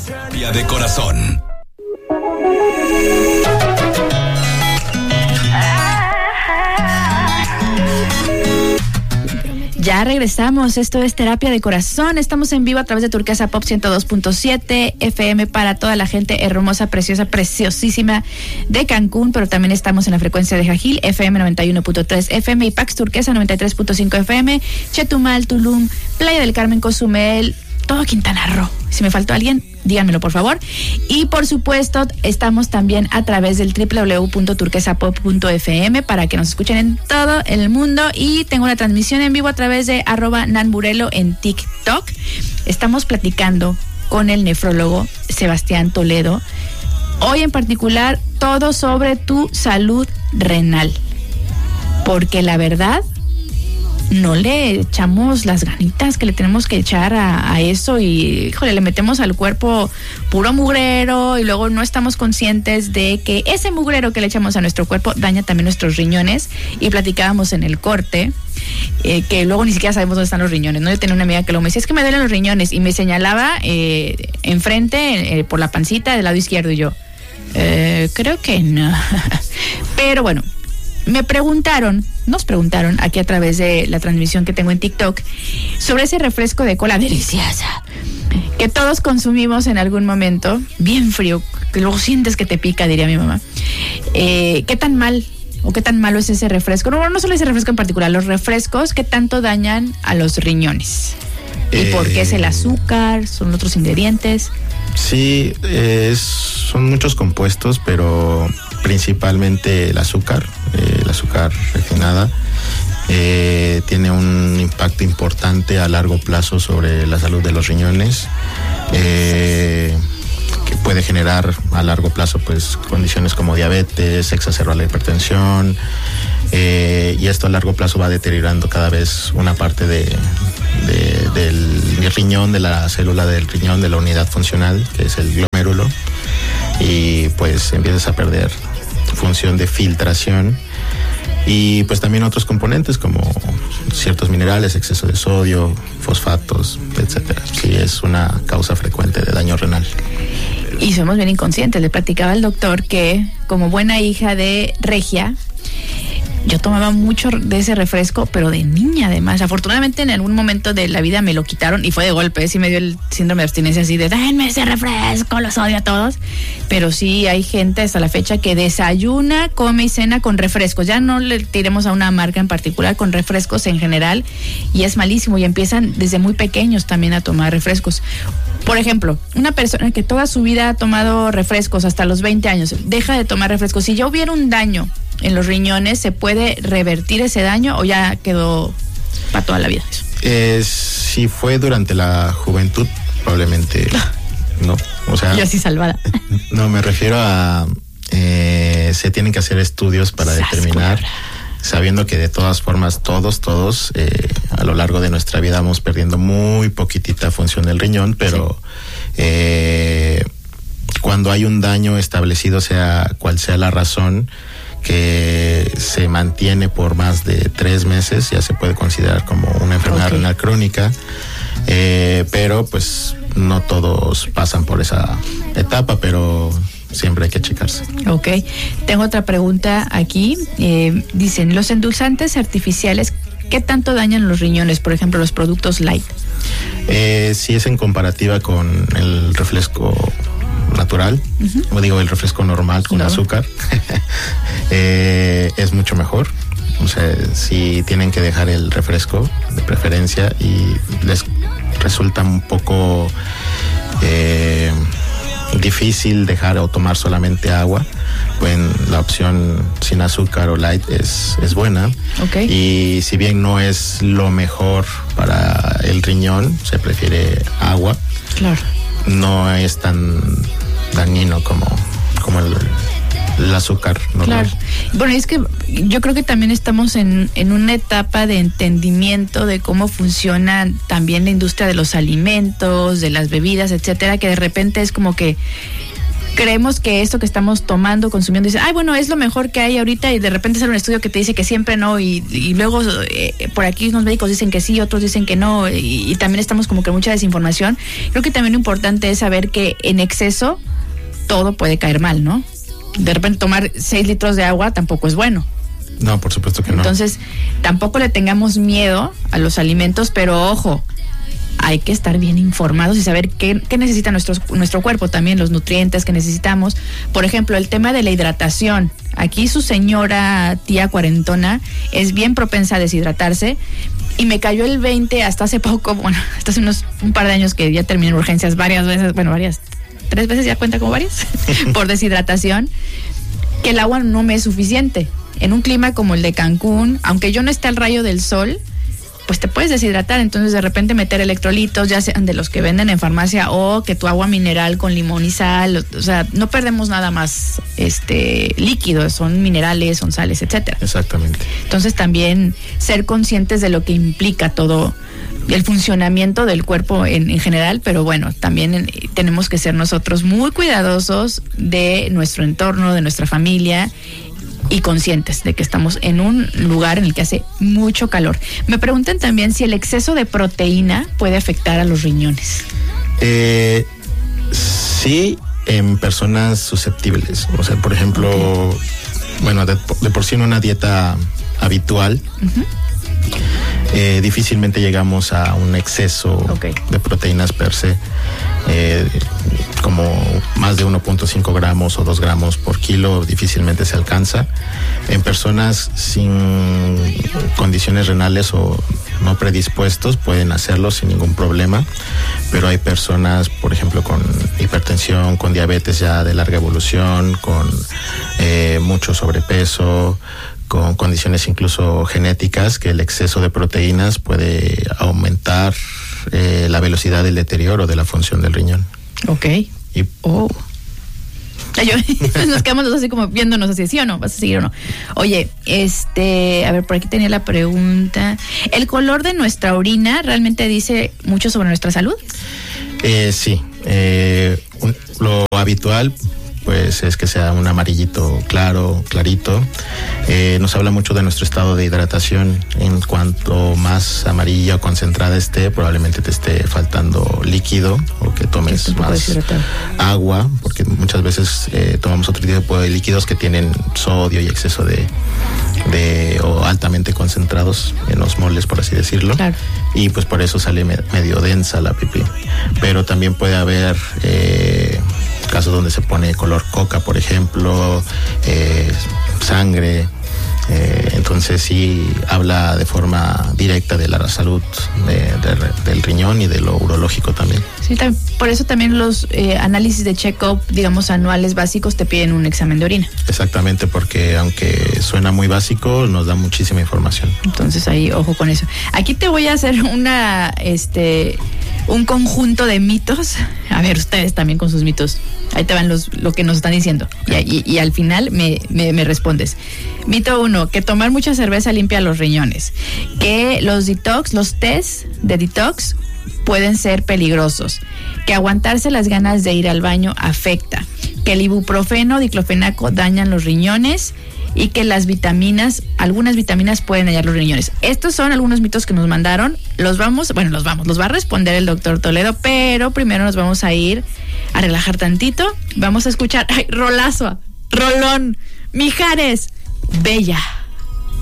Terapia de corazón. Ya regresamos, esto es Terapia de Corazón, estamos en vivo a través de Turquesa Pop 102.7 FM para toda la gente hermosa, preciosa, preciosísima de Cancún, pero también estamos en la frecuencia de Jajil, FM 91.3 FM y Pax Turquesa 93.5 FM, Chetumal, Tulum, Playa del Carmen, Cozumel, todo Quintana Roo. Si me faltó alguien, díganmelo por favor. Y por supuesto, estamos también a través del www.turquesapop.fm para que nos escuchen en todo el mundo. Y tengo una transmisión en vivo a través de @nanburelo en TikTok. Estamos platicando con el nefrólogo Sebastián Toledo. Hoy en particular, todo sobre tu salud renal. Porque la verdad, no le echamos las ganitas que le tenemos que echar a eso y, híjole, le metemos al cuerpo puro mugrero y luego no estamos conscientes de que ese mugrero que le echamos a nuestro cuerpo daña también nuestros riñones. Y platicábamos en el corte que luego ni siquiera sabemos dónde están los riñones, ¿no? Yo tenía una amiga que luego me decía, es que me duelen los riñones, y me señalaba enfrente, por la pancita del lado izquierdo, y yo, creo que no. Pero bueno, nos preguntaron aquí a través de la transmisión que tengo en TikTok sobre ese refresco de cola deliciosa que todos consumimos en algún momento, bien frío, que luego sientes que te pica, diría mi mamá. ¿Qué tan mal o qué tan malo es ese refresco? No solo ese refresco en particular, los refrescos, ¿qué tanto dañan a los riñones? ¿Y por qué es el azúcar? ¿Son otros ingredientes? Sí, son muchos compuestos, pero principalmente el azúcar refinada, tiene un impacto importante a largo plazo sobre la salud de los riñones, que puede generar a largo plazo pues condiciones como diabetes, exacerbar la hipertensión, y esto a largo plazo va deteriorando cada vez una parte del riñón, de la célula del riñón, de la unidad funcional, que es el glomérulo, y pues empiezas a perder función de filtración, y pues también otros componentes como ciertos minerales, exceso de sodio, fosfatos, etcétera. Sí, es una causa frecuente de daño renal. Y somos bien inconscientes. Le platicaba al doctor que, como buena hija de regia, yo tomaba mucho de ese refresco, pero de niña además. Afortunadamente en algún momento de la vida me lo quitaron y fue de golpe. Sí me dio el síndrome de abstinencia así de, denme ese refresco, los odio a todos. Pero sí hay gente hasta la fecha que desayuna, come y cena con refrescos. Ya no le tiremos a una marca en particular, con refrescos en general. Y es malísimo y empiezan desde muy pequeños también a tomar refrescos. Por ejemplo, una persona que toda su vida ha tomado refrescos hasta los 20 años, deja de tomar refrescos. Si ya hubiera un daño en los riñones, ¿se puede revertir ese daño o ya quedó para toda la vida eso? Si fue durante la juventud, probablemente no. O sea, yo así salvada. No, me refiero a se tienen que hacer estudios para determinar, sabiendo que de todas formas todos a lo largo de nuestra vida vamos perdiendo muy poquitita función del riñón, pero cuando hay un daño establecido, sea cual sea la razón, que se mantiene por más de 3 meses, ya se puede considerar como una enfermedad renal crónica, pero pues no todos pasan por esa etapa, pero siempre hay que checarse. Ok, tengo otra pregunta aquí. Dicen, los endulzantes artificiales, ¿qué tanto dañan los riñones? Por ejemplo, los productos light. Si es en comparativa con el refresco natural, o digo el refresco normal con azúcar, es mucho mejor. O sea, si tienen que dejar el refresco de preferencia y les resulta un poco difícil dejar o tomar solamente agua, pues la opción sin azúcar o light es buena. Y si bien no es lo mejor para el riñón, se prefiere agua. Claro. No es tan dañino como el azúcar normal. Claro. Bueno, es que yo creo que también estamos en una etapa de entendimiento de cómo funciona también la industria de los alimentos, de las bebidas, etcétera, que de repente es como que creemos que esto que estamos tomando, consumiendo, dice, ay, bueno, es lo mejor que hay ahorita, y de repente sale un estudio que te dice que siempre no, y luego por aquí unos médicos dicen que sí, otros dicen que no, y también estamos como que mucha desinformación. Creo que también lo importante es saber que en exceso todo puede caer mal, ¿no? De repente tomar 6 litros de agua tampoco es bueno. No, por supuesto que no. Entonces, tampoco le tengamos miedo a los alimentos, pero ojo, hay que estar bien informados y saber qué necesita nuestro cuerpo, también los nutrientes que necesitamos. Por ejemplo, el tema de la hidratación. Aquí su señora tía cuarentona es bien propensa a deshidratarse, y me cayó el 20 hasta hace poco, bueno, hasta hace un par de años que ya terminé en urgencias varias veces, bueno, 3 veces, ya cuenta como varias, por deshidratación, que el agua no me es suficiente. En un clima como el de Cancún, aunque yo no esté al rayo del sol, pues te puedes deshidratar. Entonces de repente meter electrolitos, ya sean de los que venden en farmacia o que tu agua mineral con limón y sal, o sea, no perdemos nada más líquido, son minerales, son sales, etcétera. Exactamente. Entonces también ser conscientes de lo que implica todo el funcionamiento del cuerpo en general, pero bueno, también tenemos que ser nosotros muy cuidadosos de nuestro entorno, de nuestra familia, y conscientes de que estamos en un lugar en el que hace mucho calor. Me preguntan también si el exceso de proteína puede afectar a los riñones. Sí, en personas susceptibles. O sea, por ejemplo, okay, bueno, de por sí en una dieta habitual, difícilmente llegamos a un exceso, okay, de proteínas per se, como más de 1.5 gramos o 2 gramos por kilo difícilmente se alcanza. En personas sin condiciones renales o no predispuestos pueden hacerlo sin ningún problema, pero hay personas, por ejemplo, con hipertensión, con diabetes ya de larga evolución, con mucho sobrepeso, con condiciones incluso genéticas, que el exceso de proteínas puede aumentar la velocidad del deterioro de la función del riñón. Ok. Nos quedamos así como viéndonos así, ¿sí o no? ¿Vas a seguir o no? Oye, a ver, por aquí tenía la pregunta. ¿El color de nuestra orina realmente dice mucho sobre nuestra salud? Sí. Lo habitual, pues, es que sea un amarillito claro, clarito. Nos habla mucho de nuestro estado de hidratación. En cuanto más amarilla o concentrada esté, probablemente te esté faltando líquido o que tomes más agua, porque muchas veces tomamos otro tipo de líquidos que tienen sodio y exceso o altamente concentrados en osmoles, por así decirlo. Claro. Y pues por eso sale medio densa la pipí. Pero también puede haber casos donde se pone color coca, por ejemplo, sangre. Entonces sí habla de forma directa de la salud del riñón y de lo urológico también. Sí, por eso también los análisis de check-up, digamos, anuales básicos te piden un examen de orina. Exactamente, porque aunque suena muy básico, nos da muchísima información. Entonces ahí, ojo con eso. Aquí te voy a hacer un conjunto de mitos. A ver, ustedes también con sus mitos. Ahí te van lo que nos están diciendo. Y al final me respondes. Mito 1, que tomar mucha cerveza limpia los riñones. Que los test de detox pueden ser peligrosos. Que aguantarse las ganas de ir al baño afecta. Que el ibuprofeno, diclofenaco dañan los riñones. Y que algunas vitaminas pueden dañar los riñones. Estos son algunos mitos que nos mandaron. Los va a responder el doctor Toledo, pero primero nos vamos a ir a relajar tantito. Vamos a escuchar, rolón, Mijares, Bella.